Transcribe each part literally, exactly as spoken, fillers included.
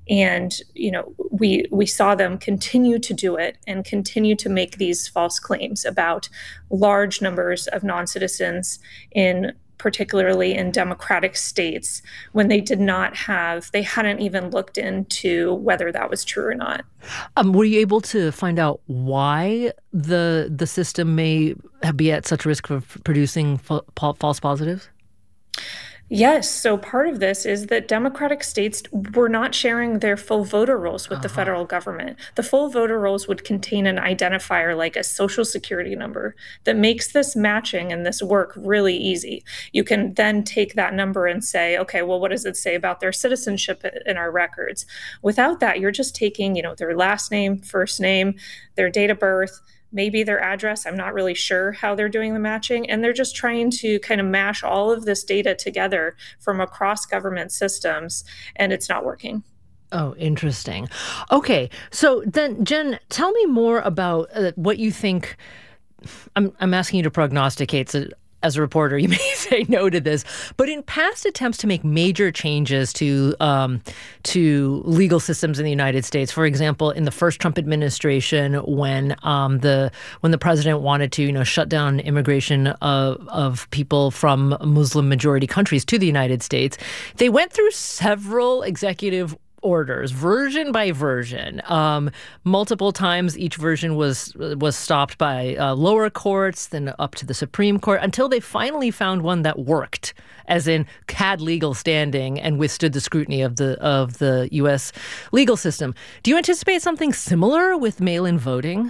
And, you know, we we saw them continue to do it and continue to make these false claims about large numbers of non-citizens in particularly in democratic states, when they did not have, they hadn't even looked into whether that was true or not. Um, were you able to find out why the the system may be at such risk of producing fa- false positives? Yes. So part of this is that democratic states were not sharing their full voter rolls with uh-huh. the federal government. The full voter rolls would contain an identifier like a social security number that makes this matching and this work really easy. You can then take that number and say, okay, well, what does it say about their citizenship in our records? Without that, you're just taking, you know, their last name, first name, their date of birth, maybe their address. I'm not really sure how they're doing the matching. And they're just trying to kind of mash all of this data together from across government systems, and it's not working. Oh, interesting. Okay. So then, Jen, tell me more about uh, what you think. I'm, I'm asking you to prognosticate. So as a reporter, you may say no to this, but in past attempts to make major changes to um, to legal systems in the United States, for example, in the first Trump administration, when um, the when the president wanted to, you know, shut down immigration of of people from Muslim majority countries to the United States, they went through several executive orders, version by version. Um, multiple times, each version was was stopped by uh, lower courts, then up to the Supreme Court, until they finally found one that worked, as in had legal standing and withstood the scrutiny of the of the U S legal system. Do you anticipate something similar with mail-in voting?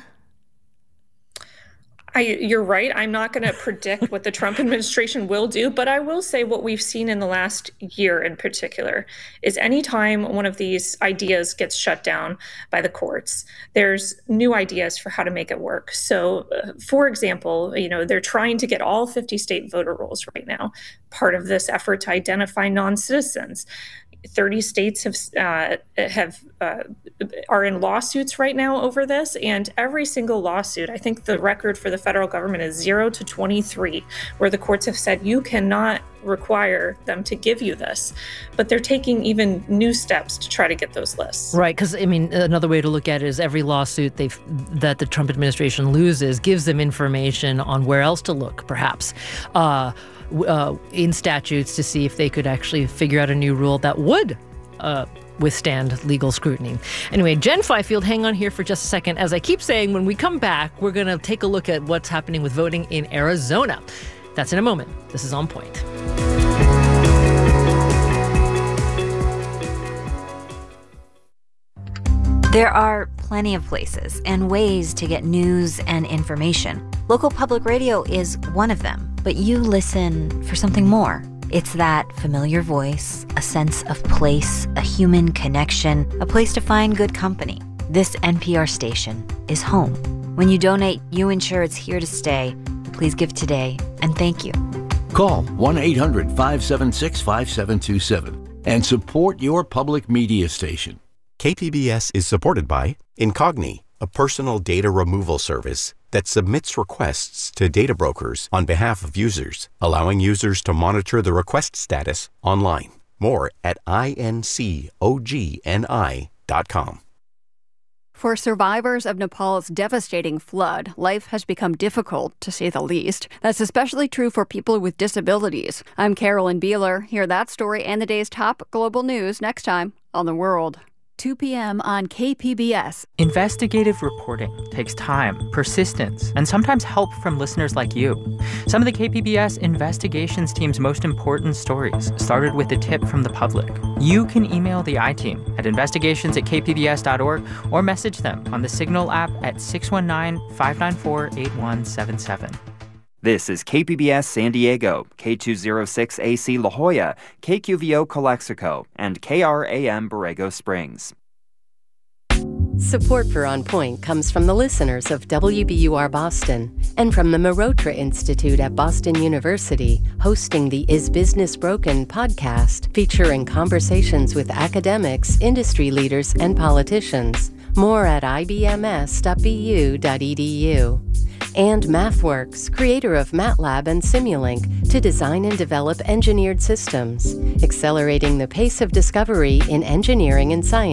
I, you're right. I'm not going to predict what the Trump administration will do, but I will say what we've seen in the last year in particular is anytime one of these ideas gets shut down by the courts, there's new ideas for how to make it work. So, uh, for example, you know, they're trying to get all fifty state voter rolls right now, part of this effort to identify non-citizens. thirty states have uh, have uh, are in lawsuits right now over this, and every single lawsuit, I think the record for the federal government is zero to twenty-three, where the courts have said you cannot require them to give you this, but they're taking even new steps to try to get those lists. Right, because I mean, another way to look at it is every lawsuit they've that the Trump administration loses gives them information on where else to look, perhaps. Uh, Uh, in statutes to see if they could actually figure out a new rule that would uh, withstand legal scrutiny. Anyway, Jen Fifield, hang on here for just a second. As I keep saying, when we come back, we're going to take a look at what's happening with voting in Arizona. That's in a moment. This is On Point. There are plenty of places and ways to get news and information. Local public radio is one of them, but you listen for something more. It's that familiar voice, a sense of place, a human connection, a place to find good company. This N P R station is home. When you donate, you ensure it's here to stay. Please give today, and thank you. Call one eight hundred five seven six five seven two seven and support your public media station. K P B S is supported by Incogni, a personal data removal service that submits requests to data brokers on behalf of users, allowing users to monitor the request status online. More at incogni dot com. For survivors of Nepal's devastating flood, life has become difficult, to say the least. That's especially true for people with disabilities. I'm Carolyn Beeler. Hear that story and the day's top global news next time on The World. two p.m. on K P B S. Investigative reporting takes time, persistence, and sometimes help from listeners like you. Some of the K P B S investigations team's most important stories started with a tip from the public. You can email the I-Team at investigations at k p b s dot org or message them on the Signal app at six one nine, five nine four, eight one seven seven. This is K P B S San Diego, K two oh six A C La Jolla, K Q V O Calexico, and K R A M Borrego Springs. Support for On Point comes from the listeners of W B U R Boston and from the Marotra Institute at Boston University, hosting the Is Business Broken podcast, featuring conversations with academics, industry leaders, and politicians. More at i b m s dot b u dot e d u. And MathWorks, creator of MATLAB and Simulink, to design and develop engineered systems, accelerating the pace of discovery in engineering and science.